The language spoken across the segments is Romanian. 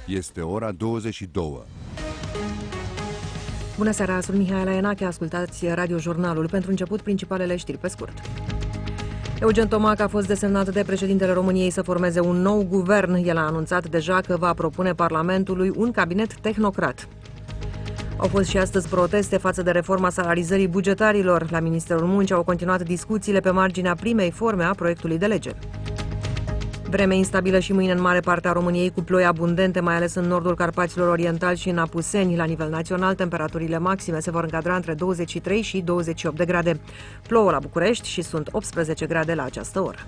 Este ora 22. Bună seara, sunt Mihaela Enache, ascultați radiojurnalul. Pentru început, principalele știri pe scurt. Eugen Tomac a fost desemnat de președintele României să formeze un nou guvern. El a anunțat deja că va propune Parlamentului un cabinet tehnocrat. Au fost și astăzi proteste față de reforma salarizării bugetarilor. La Ministerul Muncii au continuat discuțiile pe marginea primei forme a proiectului de lege. Vreme instabilă și mâine în mare parte a României, cu ploi abundente, mai ales în nordul Carpaților Orientali și în Apuseni. La nivel național, temperaturile maxime se vor încadra între 23 și 28 de grade. Plouă la București și sunt 18 grade la această oră.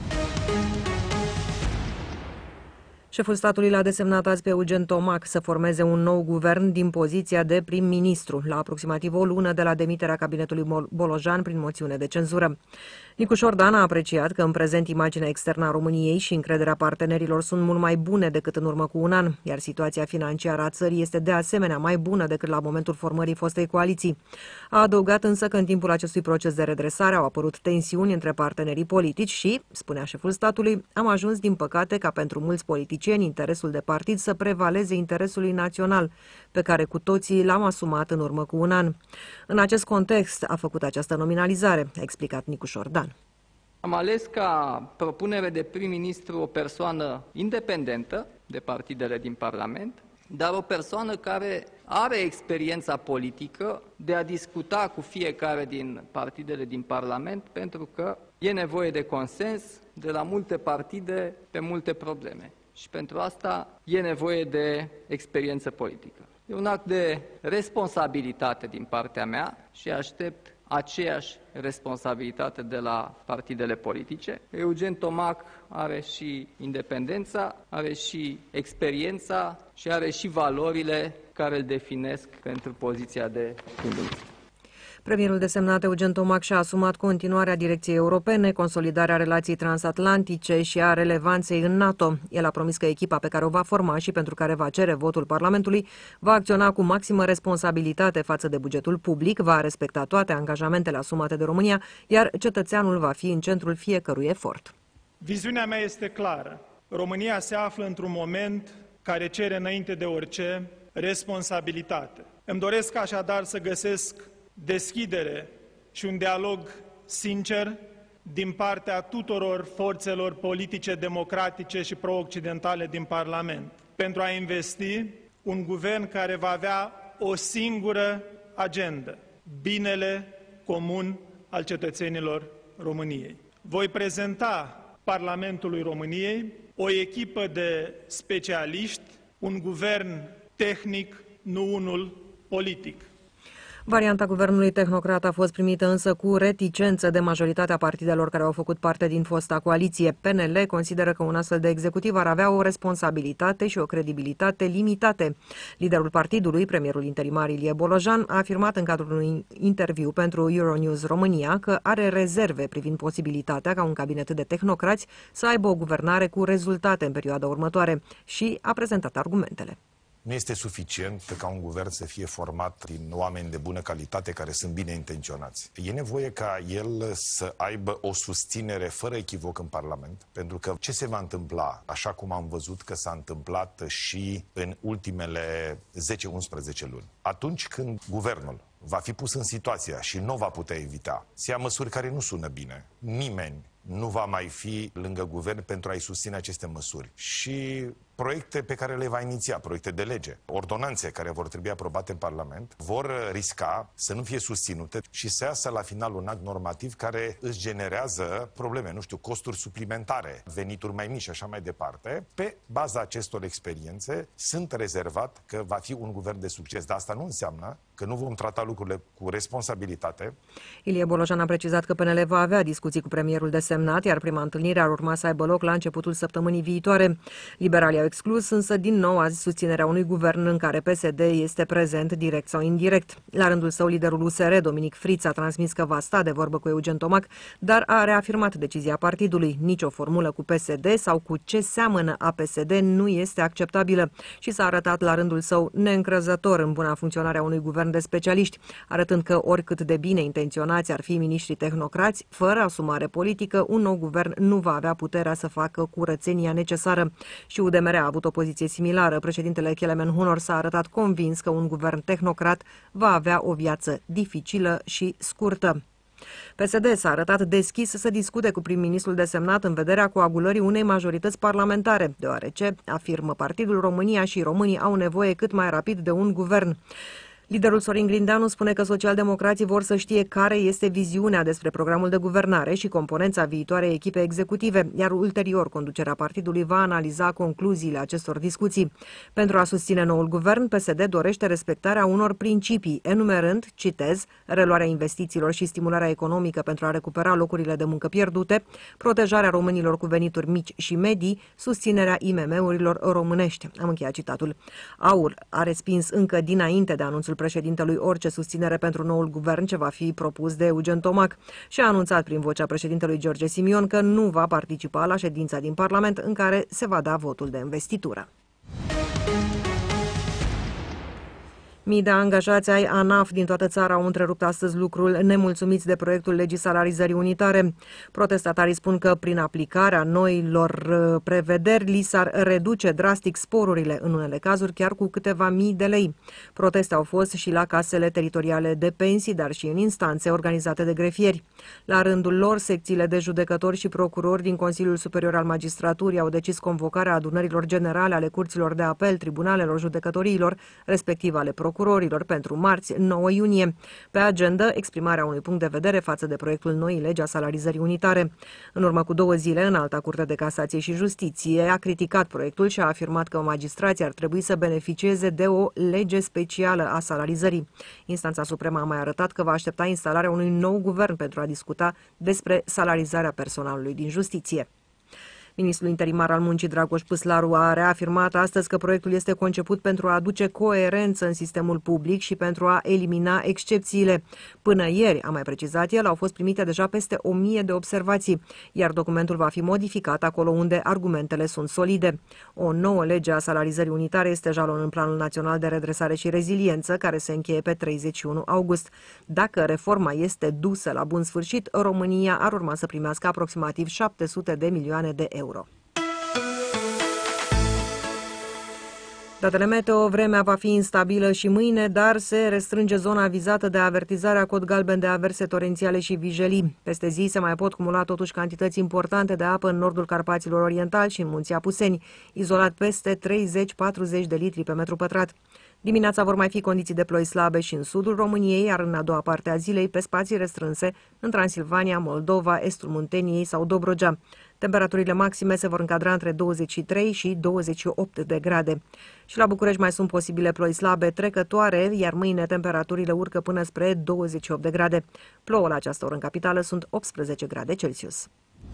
Șeful statului l-a desemnat azi pe Eugen Tomac să formeze un nou guvern din poziția de prim-ministru, la aproximativ o lună de la demiterea cabinetului Bolojan prin moțiune de cenzură. Nicușor Dan a apreciat că în prezent imaginea externă a României și încrederea partenerilor sunt mult mai bune decât în urmă cu un an, iar situația financiară a țării este de asemenea mai bună decât la momentul formării fostei coaliții. A adăugat însă că în timpul acestui proces de redresare au apărut tensiuni între partenerii politici și, spunea șeful statului, am ajuns din păcate ca pentru mulți politicieni interesul de partid să prevaleze interesului național, pe care cu toții l-am asumat în urmă cu un an. În acest context a făcut această nominalizare, a explicat Nicușor Dan. Am ales ca propunere de prim-ministru o persoană independentă de partidele din Parlament, dar o persoană care are experiența politică de a discuta cu fiecare din partidele din Parlament, pentru că e nevoie de consens de la multe partide pe multe probleme. Și pentru asta e nevoie de experiență politică. E un act de responsabilitate din partea mea și aștept aceeași responsabilitate de la partidele politice. Eugen Tomac are și independența, are și experiența și are și valorile care îl definesc pentru poziția de prim-ministru. Premierul desemnat Eugen Tomac și-a asumat continuarea direcției europene, consolidarea relației transatlantice și a relevanței în NATO. El a promis că echipa pe care o va forma și pentru care va cere votul Parlamentului va acționa cu maximă responsabilitate față de bugetul public, va respecta toate angajamentele asumate de România, iar cetățeanul va fi în centrul fiecărui efort. Viziunea mea este clară. România se află într-un moment care cere înainte de orice responsabilitate. Îmi doresc așadar să găsesc deschidere și un dialog sincer din partea tuturor forțelor politice democratice și pro-occidentale din Parlament, pentru a investi un guvern care va avea o singură agendă: binele comun al cetățenilor României. Voi prezenta Parlamentului României o echipă de specialiști, un guvern tehnic, nu unul politic. Varianta guvernului tehnocrat a fost primită însă cu reticență de majoritatea partidelor care au făcut parte din fosta coaliție. PNL consideră că un astfel de executiv ar avea o responsabilitate și o credibilitate limitate. Liderul partidului, premierul interimar Ilie Bolojan, a afirmat în cadrul unui interviu pentru Euronews România că are rezerve privind posibilitatea ca un cabinet de tehnocrați să aibă o guvernare cu rezultate în perioada următoare și a prezentat argumentele. Nu este suficient ca un guvern să fie format din oameni de bună calitate care sunt bine intenționați. E nevoie ca el să aibă o susținere fără echivoc în Parlament, pentru că ce se va întâmpla, așa cum am văzut că s-a întâmplat și în ultimele 10-11 luni, atunci când guvernul va fi pus în situația și nu va putea evita să ia măsuri care nu sună bine, nimeni nu va mai fi lângă guvern pentru a-i susține aceste măsuri. Și proiecte pe care le va iniția, proiecte de lege, ordonanțe care vor trebui aprobate în Parlament, vor risca să nu fie susținute și să iasă la final un act normativ care își generează probleme, nu știu, costuri suplimentare, venituri mai mici și așa mai departe. Pe baza acestor experiențe, sunt rezervat că va fi un guvern de succes. Dar asta nu înseamnă că nu vom trata lucrurile cu responsabilitate. Ilie Bolojan a precizat că PNL va avea discuții cu premierul desemnat, iar prima întâlnire ar urma să aibă loc la începutul săptămânii viitoare. Liberalii au exclus însă din nou azi susținerea unui guvern în care PSD este prezent direct sau indirect. La rândul său, liderul USR, Dominic Friț, a transmis că va sta de vorbă cu Eugen Tomac, dar a reafirmat decizia partidului. Nici o formulă cu PSD sau cu ce seamănă APSD nu este acceptabilă și s-a arătat la rândul său neîncrezător în buna funcționare a unui guvern de specialiști, arătând că oricât de bine intenționați ar fi miniștrii tehnocrați, fără asumare politică, un nou guvern nu va avea puterea să facă curățenia necesară. Și UDMR UDMR a avut o poziție similară. Președintele Kelemen Hunor s-a arătat convins că un guvern tehnocrat va avea o viață dificilă și scurtă. PSD s-a arătat deschis să discute cu prim-ministrul desemnat în vederea coagulării unei majorități parlamentare, deoarece, afirmă partidul, România și românii au nevoie cât mai rapid de un guvern. Liderul Sorin Grindeanu spune că socialdemocrații vor să știe care este viziunea despre programul de guvernare și componența viitoarei echipe executive, iar ulterior conducerea partidului va analiza concluziile acestor discuții. Pentru a susține noul guvern, PSD dorește respectarea unor principii, enumerând, citez, reluarea investițiilor și stimularea economică pentru a recupera locurile de muncă pierdute, protejarea românilor cu venituri mici și medii, susținerea IMM-urilor românești. Am încheiat citatul. AUR a respins încă dinainte de anunțul președintelui orice susținere pentru noul guvern ce va fi propus de Eugen Tomac și a anunțat prin vocea președintelui George Simion că nu va participa la ședința din Parlament în care se va da votul de investitură. Mii de angajați ai ANAF din toată țara au întrerupt astăzi lucrul, nemulțumiți de proiectul legii salarizării unitare. Protestatarii spun că prin aplicarea noilor prevederi li s-ar reduce drastic sporurile, în unele cazuri chiar cu câteva mii de lei. Proteste au fost și la casele teritoriale de pensii, dar și în instanțe organizate de grefieri. La rândul lor, secțiile de judecători și procurori din Consiliul Superior al Magistraturii au decis convocarea adunărilor generale ale curților de apel, tribunalelor judecătoriilor, respectiv ale procurorilor, pentru marți, 9 iunie. Pe agenda, exprimarea unui punct de vedere față de proiectul noii legi a salarizării unitare. În urmă cu 2 zile, Înalta Curte de Casație și Justiție a criticat proiectul și a afirmat că magistrații ar trebui să beneficieze de o lege specială a salarizării. Instanța Supremă a mai arătat că va aștepta instalarea unui nou guvern pentru a discuta despre salarizarea personalului din justiție. Ministrul interimar al muncii Dragoș Păslaru a reafirmat astăzi că proiectul este conceput pentru a aduce coerență în sistemul public și pentru a elimina excepțiile. Până ieri, a mai precizat el, au fost primite deja peste 1000 de observații, iar documentul va fi modificat acolo unde argumentele sunt solide. O nouă lege a salarizării unitare este jalon în Planul Național de Redresare și Reziliență, care se încheie pe 31 august. Dacă reforma este dusă la bun sfârșit, România ar urma să primească aproximativ 700 de milioane de euro. Datele meteo, vremea va fi instabilă și mâine, dar se restrânge zona vizată de avertizarea cod galben de averse torențiale și vijelii. Peste zi se mai pot cumula totuși cantități importante de apă în nordul Carpaților Orientali și în Munții Apuseni, izolat peste 30-40 de litri pe metru pătrat. Dimineața vor mai fi condiții de ploi slabe și în sudul României, iar în a doua parte a zilei pe spații restrânse în Transilvania, Moldova, estul Munteniei sau Dobrogea. Temperaturile maxime se vor încadra între 23 și 28 de grade. Și la București mai sunt posibile ploi slabe trecătoare, iar mâine temperaturile urcă până spre 28 de grade. Plouă la această oră în capitală sunt 18 grade Celsius.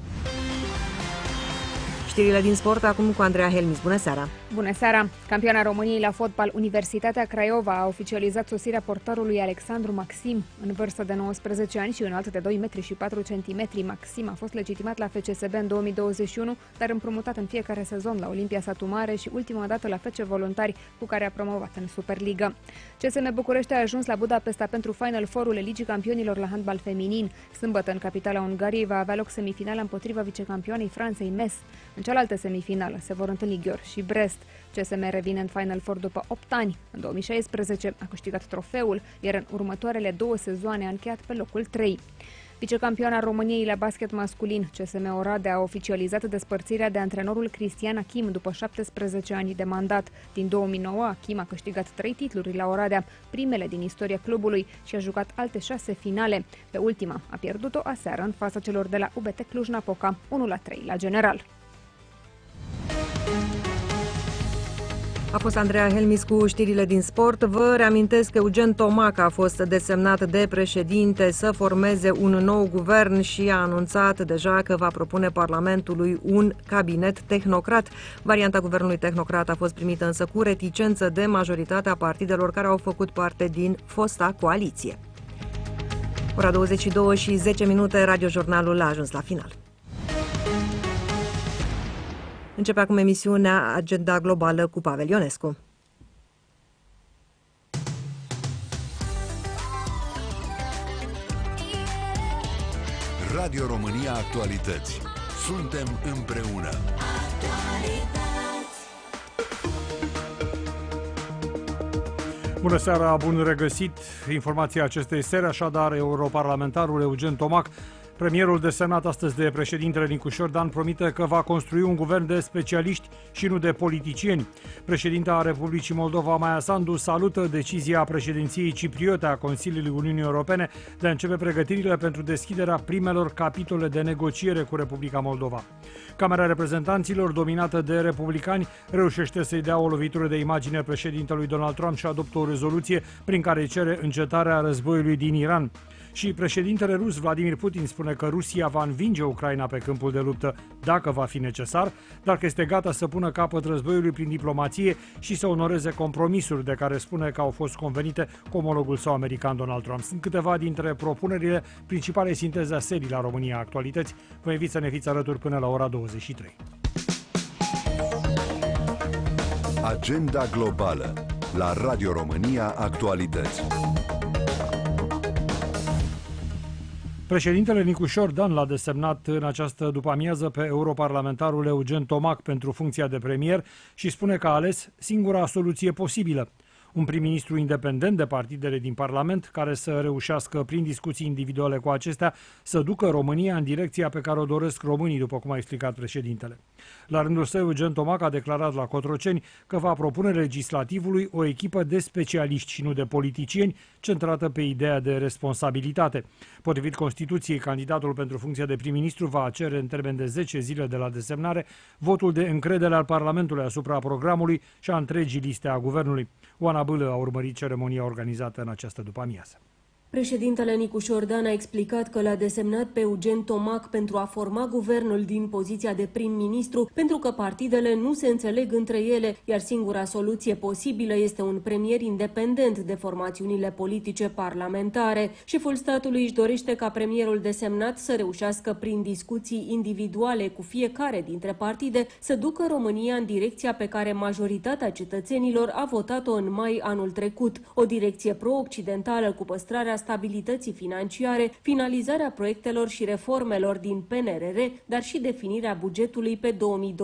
Știrile din sport acum cu Andreea Helmis. Bună seara! Bună seara! Campioana României la fotbal, Universitatea Craiova a oficializat sosirea portarului Alexandru Maxim. În vârstă de 19 ani și înalt de 2 metri și 4 cm, Maxim a fost legitimat la FCSB în 2021, dar împrumutat în fiecare sezon la Olimpia Satu Mare și ultima dată la FC Voluntari, cu care a promovat în Superliga. CSM București a ajuns la Budapesta pentru Final Four-ul Ligii Campionilor la handbal feminin. Sâmbătă, în capitala Ungariei, va avea loc semifinala împotriva vicecampioanei Franței Metz. În cealaltă semifinală se vor întâlni Győr și Brest. CSM revine în Final Four după 8 ani. În 2016 a câștigat trofeul, iar în următoarele 2 sezoane a încheiat pe locul 3. Vicecampioana României la basket masculin, CSM Oradea a oficializat despărțirea de antrenorul Cristian Achim după 17 ani de mandat. Din 2009, Achim a câștigat 3 titluri la Oradea, primele din istoria clubului, și a jucat alte 6 finale. Pe ultima a pierdut-o aseară în fața celor de la UBT Cluj-Napoca, 1-3 la General. A fost Andreea Helmis cu știrile din sport. Vă reamintesc că Eugen Tomac a fost desemnat de președinte să formeze un nou guvern și a anunțat deja că va propune Parlamentului un cabinet tehnocrat. Varianta guvernului tehnocrat a fost primită însă cu reticență de majoritatea partidelor care au făcut parte din fosta coaliție. Ora 22:10, radiojurnalul a ajuns la final. Începe acum emisiunea Agenda Globală cu Pavel Ionescu. Radio România Actualități. Suntem împreună. Bună seara, bun regăsit! Informația acestei seri, așadar, europarlamentarul Eugen Tomac, premierul desemnat astăzi de președintele Nicu Șordan, promite că va construi un guvern de specialiști și nu de politicieni. Președinta Republicii Moldova, Maia Sandu, salută decizia președinției cipriote a Consiliului Uniunii Europene de a începe pregătirile pentru deschiderea primelor capitole de negociere cu Republica Moldova. Camera Reprezentanților, dominată de republicani, reușește să-i dea o lovitură de imagine președintelui Donald Trump și adoptă o rezoluție prin care cere încetarea războiului din Iran. Și președintele rus Vladimir Putin spune că Rusia va învinge Ucraina pe câmpul de luptă dacă va fi necesar, dar că este gata să pună capăt războiului prin diplomație și să onoreze compromisuri de care spune că au fost convenite cu omologul său american Donald Trump. Sunt câteva dintre propunerile principale sinteze a serii la România Actualități. Vă invit să ne fiți alături până la ora 23. Agenda globală la Radio România Actualități. Președintele Nicu Șordan l-a desemnat în această după-amiază pe europarlamentarul Eugen Tomac pentru funcția de premier și spune că a ales singura soluție posibilă. Un prim-ministru independent de partidele din Parlament, care să reușească, prin discuții individuale cu acestea, să ducă România în direcția pe care o doresc românii, după cum a explicat președintele. La rândul său, Eugen Tomac a declarat la Cotroceni că va propune legislativului o echipă de specialiști și nu de politicieni, centrată pe ideea de responsabilitate. Potrivit Constituției, candidatul pentru funcția de prim-ministru va cere în termen de 10 zile de la desemnare votul de încredere al Parlamentului asupra programului și a întregii liste a guvernului. Oana Bâlă a urmărit ceremonia organizată în această după-amiază. Președintele Nicu Șordan a explicat că l-a desemnat pe Eugen Tomac pentru a forma guvernul din poziția de prim-ministru, pentru că partidele nu se înțeleg între ele, iar singura soluție posibilă este un premier independent de formațiunile politice parlamentare. Șeful statului își dorește ca premierul desemnat să reușească prin discuții individuale cu fiecare dintre partide să ducă România în direcția pe care majoritatea cetățenilor a votat-o în mai anul trecut, o direcție pro-occidentală cu păstrarea stabilității financiare, finalizarea proiectelor și reformelor din PNRR, dar și definirea bugetului pe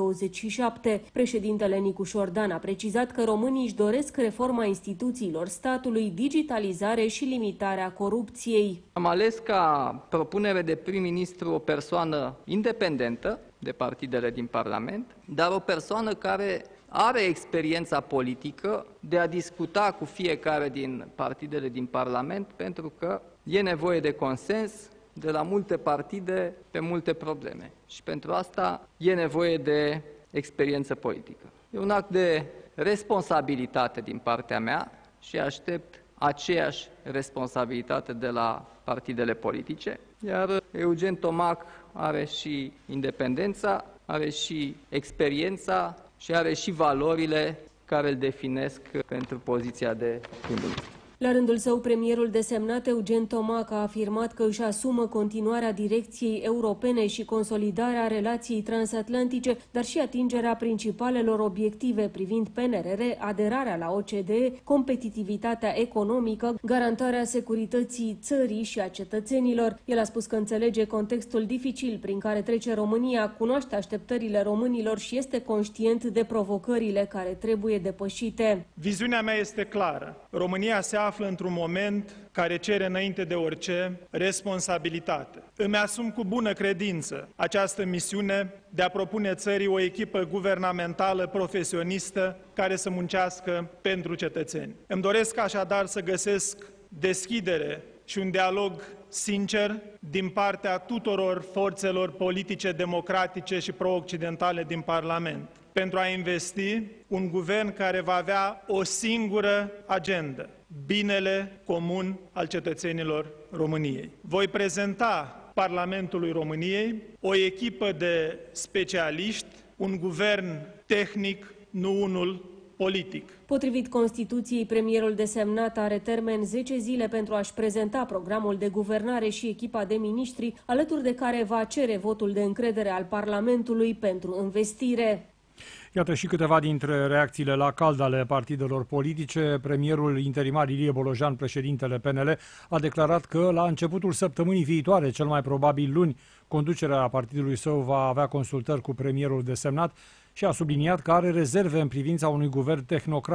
2027. Președintele Nicu Șordan a precizat că românii își doresc reforma instituțiilor statului, digitalizare și limitarea corupției. Am ales ca propunere de prim-ministru o persoană independentă de partidele din Parlament, dar o persoană care are experiența politică de a discuta cu fiecare din partidele din Parlament, pentru că e nevoie de consens de la multe partide pe multe probleme. Și pentru asta e nevoie de experiență politică. E un act de responsabilitate din partea mea și aștept aceeași responsabilitate de la partidele politice. Iar Eugen Tomac are și independența, are și experiența și are și valorile care îl definesc pentru poziția de prim-ministru. La rândul său, premierul desemnat Eugen Tomac a afirmat că își asumă continuarea direcției europene și consolidarea relației transatlantice, dar și atingerea principalelor obiective privind PNRR, aderarea la OCDE, competitivitatea economică, garantarea securității țării și a cetățenilor. El a spus că înțelege contextul dificil prin care trece România, cunoaște așteptările românilor și este conștient de provocările care trebuie depășite. Viziunea mea este clară. România se află într-un moment care cere înainte de orice responsabilitate. Îmi asum cu bună credință această misiune de a propune țării o echipă guvernamentală profesionistă care să muncească pentru cetățeni. Îmi doresc așadar să găsesc deschidere și un dialog sincer din partea tuturor forțelor politice democratice și pro-occidentale din Parlament, pentru a investi un guvern care va avea o singură agendă: binele comun al cetățenilor României. Voi prezenta Parlamentului României o echipă de specialiști, un guvern tehnic, nu unul politic. Potrivit Constituției, premierul desemnat are termen 10 zile pentru a-și prezenta programul de guvernare și echipa de miniștri, alături de care va cere votul de încredere al Parlamentului pentru învestire. Iată și câteva dintre reacțiile la cald ale partidelor politice. Premierul interimar Ilie Bolojan, președintele PNL, a declarat că la începutul săptămânii viitoare, cel mai probabil luni, conducerea partidului său va avea consultări cu premierul desemnat și a subliniat că are rezerve în privința unui guvern tehnocrat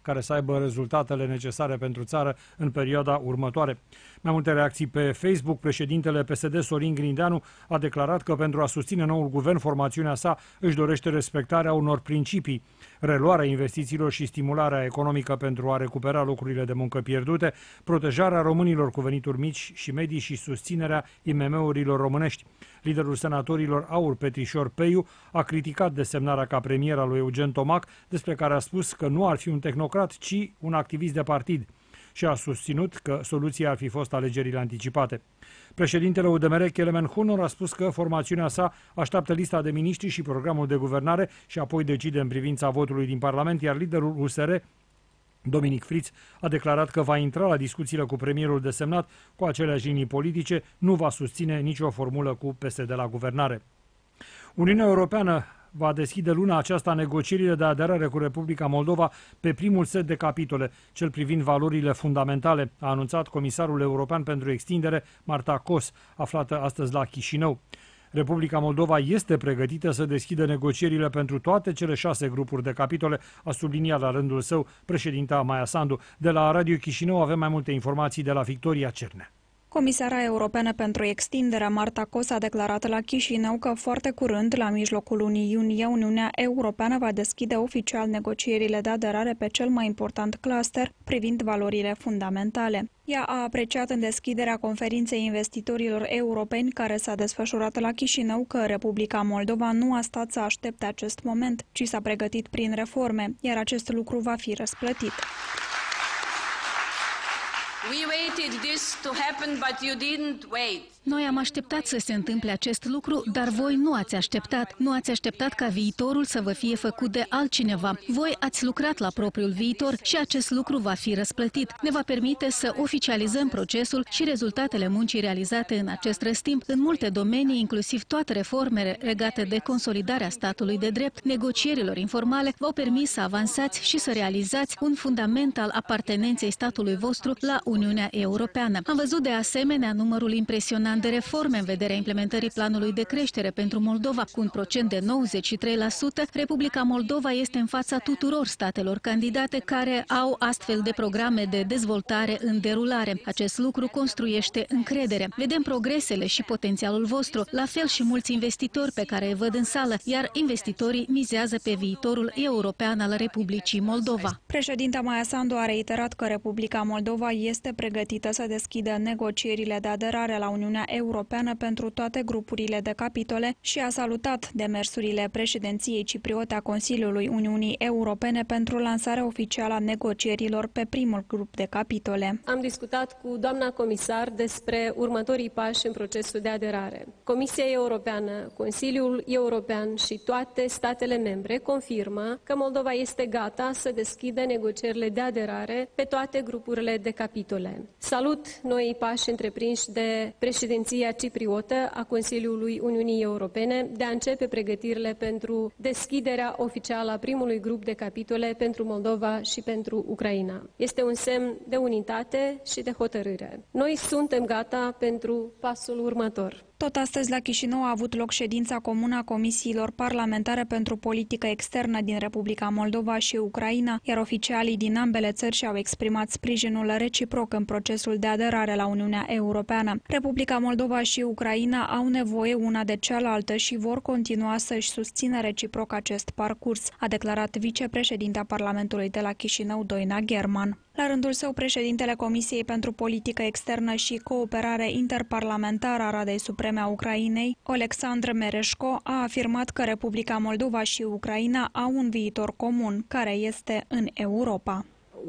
care să aibă rezultatele necesare pentru țară în perioada următoare. Mai multe reacții pe Facebook. Președintele PSD Sorin Grindeanu a declarat că pentru a susține noul guvern, formațiunea sa își dorește respectarea unor principii: reluarea investițiilor și stimularea economică pentru a recupera locurile de muncă pierdute, protejarea românilor cu venituri mici și medii și susținerea IMM-urilor românești. Liderul senatorilor AUR, Petrișor Peiu, a criticat desemnarea ca premier a lui Eugen Tomac, despre care a spus că nu ar fi un tehnocrat, ci un activist de partid, și a susținut că soluția ar fi fost alegerile anticipate. Președintele UDMR, Kelemen Hunor, a spus că formațiunea sa așteaptă lista de miniștri și programul de guvernare și apoi decide în privința votului din Parlament, iar liderul USR, Dominic Friț, a declarat că va intra la discuțiile cu premierul desemnat cu aceleași linii politice, nu va susține nicio formulă cu PSD la guvernare. Uniunea Europeană va deschide luna aceasta negocierile de aderare cu Republica Moldova pe primul set de capitole, cel privind valorile fundamentale, a anunțat comisarul european pentru extindere, Marta Kos, aflată astăzi la Chișinău. Republica Moldova este pregătită să deschidă negocierile pentru toate cele 6 grupuri de capitole, a subliniat la rândul său președinta Maia Sandu. De la Radio Chișinău avem mai multe informații de la Victoria Cernea. Comisara europeană pentru extinderea, Marta Kos, a declarat la Chișinău că foarte curând, la mijlocul lunii iunie, Uniunea Europeană va deschide oficial negocierile de aderare pe cel mai important cluster privind valorile fundamentale. Ea a apreciat în deschiderea conferinței investitorilor europeni care s-a desfășurat la Chișinău că Republica Moldova nu a stat să aștepte acest moment, ci s-a pregătit prin reforme, iar acest lucru va fi răsplătit. Noi am așteptat să se întâmple acest lucru, dar voi nu ați așteptat. Nu ați așteptat ca viitorul să vă fie făcut de altcineva. Voi ați lucrat la propriul viitor și acest lucru va fi răsplătit. Ne va permite să oficializăm procesul și rezultatele muncii realizate în acest răstimp în multe domenii, inclusiv toate reformele legate de consolidarea statului de drept, negocierilor informale, v-au permis să avansați și să realizați un fundament al apartenenței statului vostru la Uniunea Europeană. Am văzut de asemenea numărul impresionant de reforme în vederea implementării planului de creștere pentru Moldova. Cu un procent de 93%, Republica Moldova este în fața tuturor statelor candidate care au astfel de programe de dezvoltare în derulare. Acest lucru construiește încredere. Vedem progresele și potențialul vostru, la fel și mulți investitori pe care îi văd în sală, iar investitorii mizează pe viitorul european al Republicii Moldova. Președinta Maia Sandu a reiterat că Republica Moldova este pregătită să deschidă negocierile de aderare la Uniunea Europeană pentru toate grupurile de capitole și a salutat demersurile președinției cipriote a Consiliului Uniunii Europene pentru lansarea oficială a negocierilor pe primul grup de capitole. Am discutat cu doamna comisar despre următorii pași în procesul de aderare. Comisia Europeană, Consiliul European și toate statele membre confirmă că Moldova este gata să deschidă negocierile de aderare pe toate grupurile de capitole. Salut noii pași întreprinși de președinția cipriotă a Consiliului Uniunii Europene de a începe pregătirile pentru deschiderea oficială a primului grup de capitole pentru Moldova și pentru Ucraina. Este un semn de unitate și de hotărâre. Noi suntem gata pentru pasul următor. Tot astăzi la Chișinău a avut loc ședința comună a comisiilor parlamentare pentru politică externă din Republica Moldova și Ucraina, iar oficialii din ambele țări și-au exprimat sprijinul reciproc în procesul de aderare la Uniunea Europeană. Republica Moldova și Ucraina au nevoie una de cealaltă și vor continua să-și susțină reciproc acest parcurs, a declarat vicepreședinta Parlamentului de la Chișinău, Doina German. La rândul său, președintele Comisiei pentru Politică Externă și Cooperare Interparlamentară a Radei Supreme a Ucrainei, Oleksandr Mereșko, a afirmat că Republica Moldova și Ucraina au un viitor comun, care este în Europa.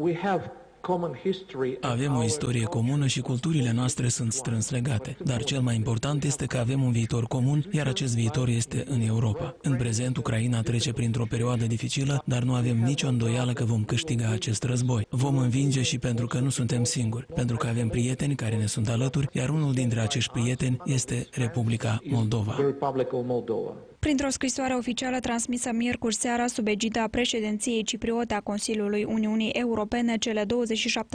Avem o istorie comună și culturile noastre sunt strâns legate, dar cel mai important este că avem un viitor comun, iar acest viitor este în Europa. În prezent, Ucraina trece printr-o perioadă dificilă, dar nu avem nicio îndoială că vom câștiga acest război. Vom învinge și pentru că nu suntem singuri, pentru că avem prieteni care ne sunt alături, iar unul dintre acești prieteni este Republica Moldova. Printr-o scrisoare oficială transmisă miercuri seara sub egida președinției cipriote a Consiliului Uniunii Europene, cele 27